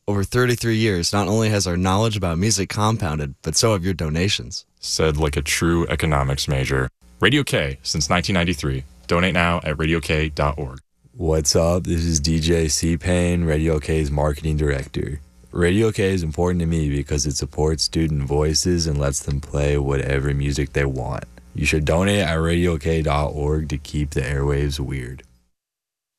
Over 33 years, not only has our knowledge about music compounded, but so have your donations. Said like a true economics major. Radio K since 1993. Donate now at radiok.org. What's up? This is DJ C-Pain, Radio K's marketing director. Radio K is important to me because it supports student voices and lets them play whatever music they want. You should donate at radiok.org to keep the airwaves weird.